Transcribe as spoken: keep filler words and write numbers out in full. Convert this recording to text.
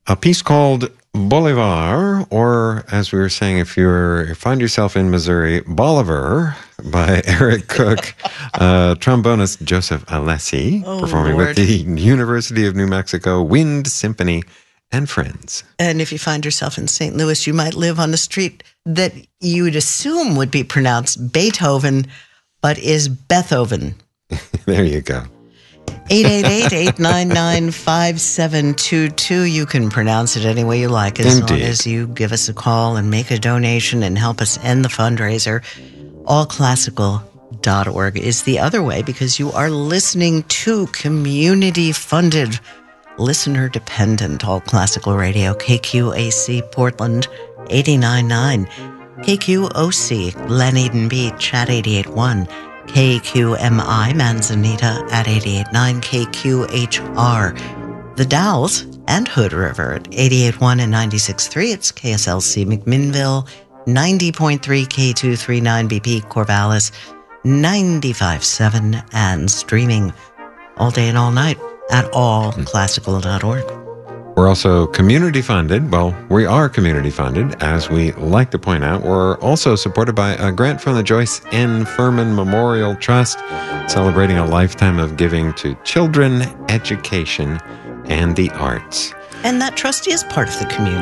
a piece called Bolivar, or as we were saying, if you find yourself in Missouri, Bolivar, by Eric Cook, uh, trombonist Joseph Alessi, oh, performing Lord. with the University of New Mexico Wind Symphony and friends. And if you find yourself in Saint Louis, you might live on a street that you would assume would be pronounced Beethoven, but is Bethoven. There you go. eight eight eight, eight nine nine, five seven two two. You can pronounce it any way you like as Indeed. long as you give us a call and make a donation and help us end the fundraiser. all classical dot org is the other way, because you are listening to community-funded, listener-dependent All Classical Radio, K Q A C Portland eighty-nine point nine, K Q O C Glen Eden Beach at eighty-eight point one, K Q M I Manzanita at eighty-eight point nine, K Q H R The Dalles and Hood River at eighty-eight point one and ninety-six point three. It's K S L C McMinnville, ninety point three, K two thirty-nine B P Corvallis, ninety-five point seven, and streaming all day and all night at all classical dot org. We're also community funded. Well, we are community funded, as we like to point out. We're also supported by a grant from the Joyce N. Furman Memorial Trust, celebrating a lifetime of giving to children, education, and the arts. And that trust is part of the community.